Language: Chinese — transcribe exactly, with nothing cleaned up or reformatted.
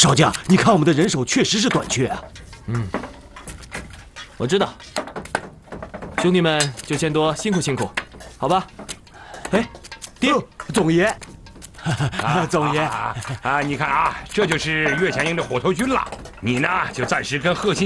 少将，你看我们的人手确实是短缺啊。 嗯，我知道。兄弟们就先多辛苦辛苦，好吧？哎，爹， 总爷， 啊总爷啊啊！你看啊，这就是岳前营的虎头军了。你呢，就暂时跟贺信。